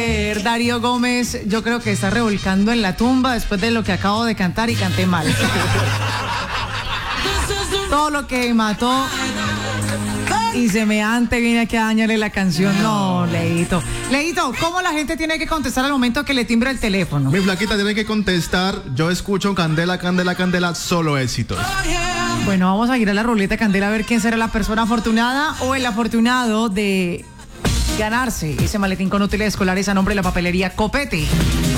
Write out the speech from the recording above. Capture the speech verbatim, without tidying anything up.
Darío Gómez, yo creo que está revolcando en la tumba después de lo que acabo de cantar y canté mal. Todo lo que mató y semejante viene aquí a dañarle la canción. No, Leito. Leito, ¿cómo la gente tiene que contestar al momento que le timbre el teléfono? Mi flaquita tiene que contestar. Yo escucho Candela, Candela, Candela, solo éxitos. Bueno, vamos a ir a la ruleta Candela a ver quién será la persona afortunada o el afortunado de ganarse ese maletín con útiles escolares a nombre de la papelería Copete.